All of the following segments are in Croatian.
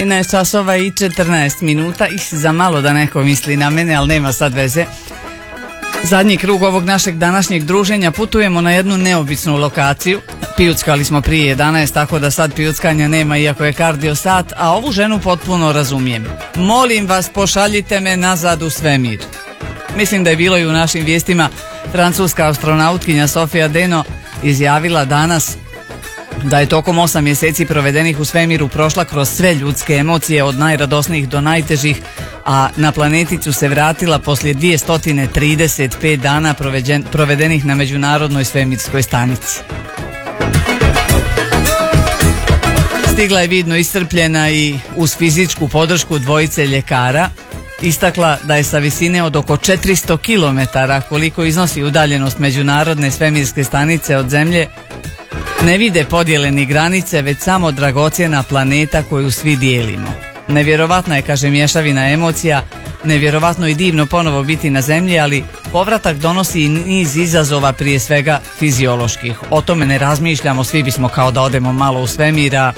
13 časova i 14 minuta i za malo da neko misli na mene, ali nema sad veze. Zadnji krug ovog našeg današnjeg druženja, putujemo na jednu neobičnu lokaciju. Pijuckali smo prije 11, tako da sad pijuckanja nema iako je kardio sat, a ovu ženu potpuno razumijem. Molim vas, pošaljite me nazad u svemir. Mislim da je bilo i u našim vijestima. Francuska astronautkinja Sofia Deno izjavila danas da je tokom 8 mjeseci provedenih u svemiru prošla kroz sve ljudske emocije, od najradosnijih do najtežih, a na planeticu se vratila poslije 235 dana provedenih na Međunarodnoj svemirskoj stanici. Stigla je vidno iscrpljena i uz fizičku podršku dvojice ljekara istakla da je sa visine od oko 400 km, koliko iznosi udaljenost Međunarodne svemirske stanice od Zemlje, ne vide podjele ni granice, već samo dragocjena planeta koju svi dijelimo. Nevjerovatna je, kaže, mješavina emocija, nevjerovatno i divno ponovo biti na Zemlji, ali povratak donosi i niz izazova, prije svega fizioloških. O tome ne razmišljamo, svi bismo kao da odemo malo u svemira.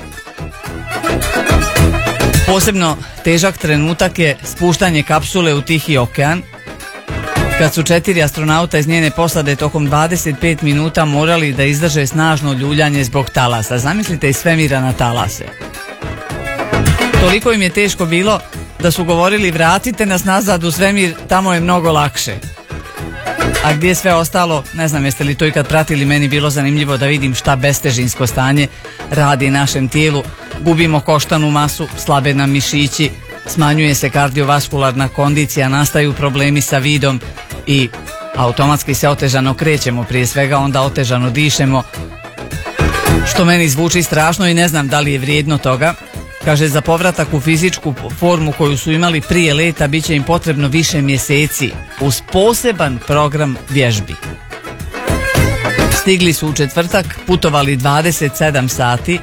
Posebno težak trenutak je spuštanje kapsule u Tihi okean, kad su 4 astronauta iz njene posade tokom 25 minuta morali da izdrže snažno ljuljanje zbog talasa. Zamislite iz svemira na talase. Toliko im je teško bilo da su govorili: vratite nas nazad u svemir, tamo je mnogo lakše. A gdje je sve ostalo, ne znam jeste li to ikad pratili, meni bilo zanimljivo da vidim šta bestežinsko stanje radi našem tijelu. Gubimo koštanu masu, slabe nam mišići, smanjuje se kardiovaskularna kondicija, nastaju problemi sa vidom i automatski se otežano krećemo, prije svega onda otežano dišemo, što meni zvuči strašno i ne znam da li je vrijedno toga. Kaže, za povratak u fizičku formu koju su imali prije leta bit će im potrebno više mjeseci uz poseban program vježbi. Stigli su u četvrtak, putovali 27 sati,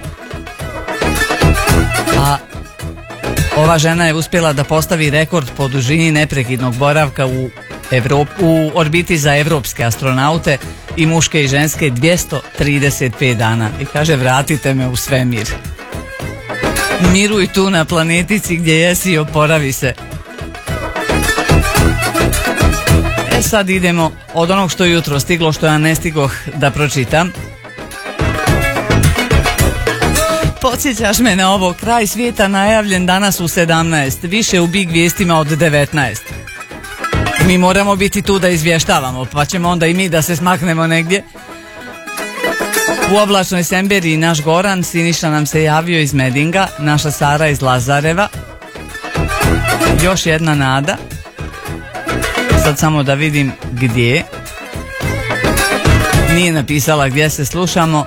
a ova žena je uspjela da postavi rekord po dužini neprekidnog boravka u orbiti za evropske astronaute, i muške i ženske, 235 dana. I kaže, vratite me u svemir. Miruj tu na planetici gdje jesi i oporavi se. Sad idemo od onog što je jutro stiglo, što ja ne stigoh da pročitam. Podsjećaš me na ovo: kraj svijeta najavljen danas u 17, više u big vijestima od 19. Mi moramo biti tu da izvještavamo, pa ćemo onda i mi da se smaknemo negdje. U oblačnoj Semberiji naš Goran, Siniša nam se javio iz Medinga, naša Sara iz Lazareva. Još jedna Nada. Sad samo da vidim gdje. Nije napisala gdje se slušamo,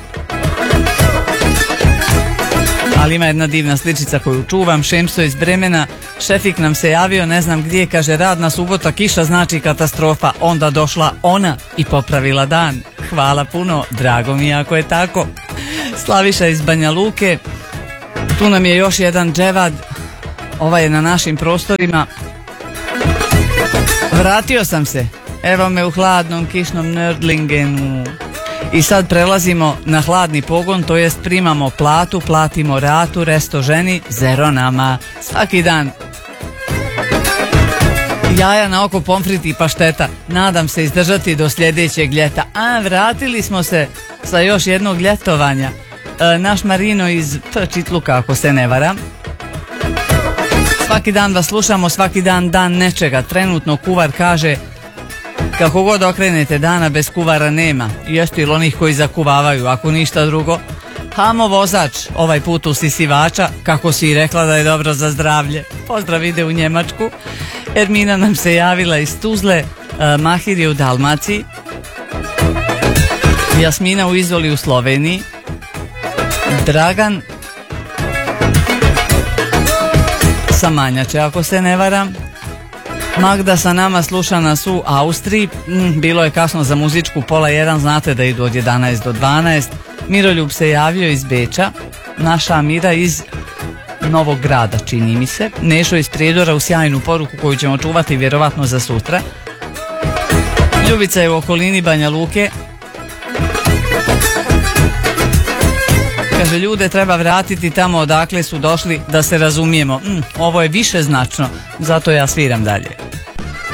ali ima jedna divna sličica koju čuvam. Šemso iz Bremena, Šefik nam se javio, ne znam gdje, kaže: radna subota, kiša znači katastrofa. Onda došla ona i popravila dan. Hvala puno, drago mi je ako je tako. Slaviša iz Banja Luke, tu nam je još jedan Dževad, ovaj je na našim prostorima. Vratio sam se, evo me u hladnom kišnom Nördlingenu. I sad prelazimo na hladni pogon, to jest primamo platu, platimo ratu, resto ženi, zero nama. Svaki dan jaja na oko, pomfriti i pašteta. Nadam se izdržati do sljedećeg ljeta. A vratili smo se sa još jednog ljetovanja. Naš Marino iz Čitluka, ako se ne varam. Svaki dan vas slušamo, svaki dan nečega. Trenutno kuvar kaže: kako god okrenete, dana bez kuvara nema. Jeste ili onih koji zakuvavaju, ako ništa drugo. Hamo vozač, ovaj put usisivača, kako si i rekla da je dobro za zdravlje. Pozdrav ide u Njemačku. Ermina nam se javila iz Tuzle, Mahir je u Dalmaciji, Jasmina u Izoli u Sloveniji, Dragan sa Manjače, ako se ne varam. Magda sa nama sluša nas u Austriji. Bilo je kasno za muzičku, 12:30, znate da idu od 11 do 12. Miroljub se javio iz Beča, naša Amira iz Novog Grada, čini mi se. Nešo iz Prijedora u sjajnu poruku koju ćemo čuvati vjerovatno za sutra. Ljubica je u okolini Banja Luke. Kaže, ljude treba vratiti tamo odakle su došli da se razumijemo. Ovo je više značno, zato ja sviram dalje.